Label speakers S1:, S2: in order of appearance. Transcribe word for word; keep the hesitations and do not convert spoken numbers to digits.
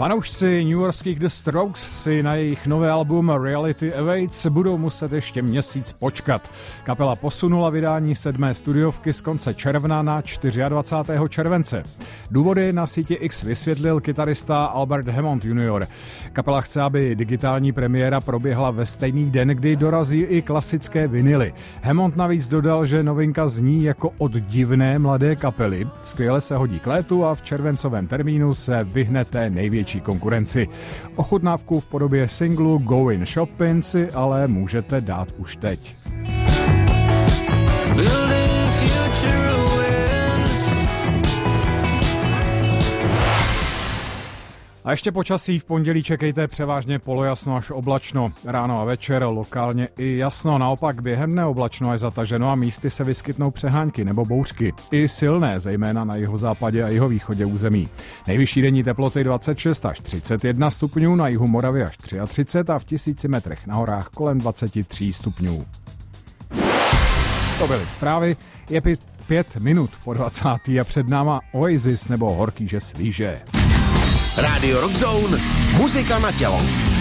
S1: Fanoušci newyorských The Strokes si na jejich nové album Reality Awaits budou muset ještě měsíc počkat. Kapela posunula vydání sedmé studiovky z konce června na dvacátého čtvrtého července. Důvody na síti X vysvětlil kytarista Albert Hammond junior Kapela chce, aby digitální premiéra proběhla ve stejný den, kdy dorazí i klasické vinily. Hammond navíc dodal, že novinka zní jako od divné mladé kapely. Skvěle se hodí k létu a v červencovém termínu se vyhne té největší konkurenci. Ochutnávku v podobě singlu Going Shopping si ale můžete dát už teď. A ještě počasí v pondělí čekejte převážně polojasno až oblačno. Ráno a večer lokálně i jasno, naopak během dne oblačno až zataženo a místy se vyskytnou přehánky nebo bouřky. I silné, zejména na jihozápadě a jihovýchodě území. Nejvyšší denní teploty dvacet šest až třicet jedna stupňů, na jihu Moravy až třicet tři a v tisíci metrech na horách kolem dvacet tři stupňů. To byly zprávy, je pět minut po dvacáté a před náma Oasis nebo Horký že svíže.
S2: Rádio Rock Zone, muzika na tělo.